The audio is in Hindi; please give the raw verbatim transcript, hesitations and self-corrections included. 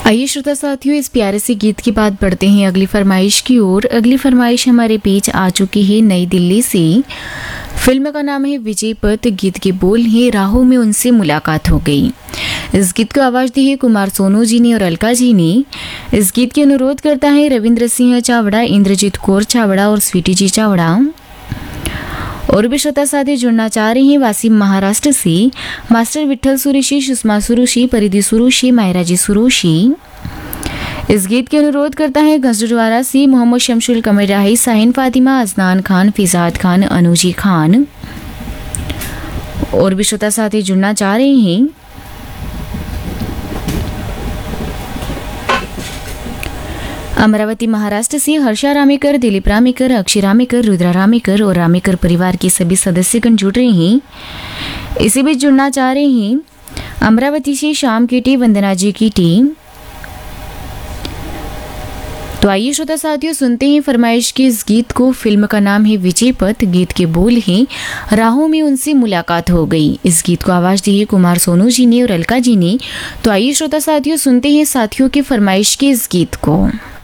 आइए श्रोता साथियों, इस प्यारे से गीत के बाद बढ़ते हैं अगली फरमाइश की ओर। अगली फरमाइश हमारे बीच आ चुकी है नई दिल्ली से। फिल्म का नाम है विजय पथ। गीत के बोल हैं राहों में उनसे मुलाकात हो गई। इस गीत को आवाज दी है कुमार सोनू जी ने और अलका जी ने। इस गीत के अनुरोध करता है रविंद्र सिंह चावड़ा, इंद्रजीत कौर चावड़ा और स्वीटी जी चावड़ा। और भी श्रोता साथी जुड़ना चाह रहे हैं वासिम महाराष्ट्र से। मास्टर विठल सुरेशी, सुषमा सुरुशी, परिधि सुरुशी, मायरा जी सुरुशी। इस गीत के अनुरोध करता है घसडवारा से मोहम्मद शमशुल कमर राही, साहिन फातिमा, अजनान खान, फिजाद खान, अनुजी खान। और भी श्रोता साथी जुड़ना चाह रहे हैं अमरावती महाराष्ट्र से हर्षा रामेकर, दिलीप रामेकर, अक्षय रामेकर, रुद्रा रामेकर और रामेकर परिवार के सभी सदस्यगण जुड़ रहे हैं। इसी बीच जुड़ना चाह रहे हैं अमरावती से श्याम की टीम, वंदना जी की टीम। तो आइए श्रोता साथियों सुनते हैं फरमाइश के इस गीत को। फिल्म का नाम है विजय पथ। गीत के बोल हैं राहों में उनसे मुलाकात हो गई। इस गीत को आवाज दी है कुमार सोनू जी ने और अलका जी ने। तो आइए श्रोता साथियों सुनते हैं साथियों के फरमाइश के इस गीत को।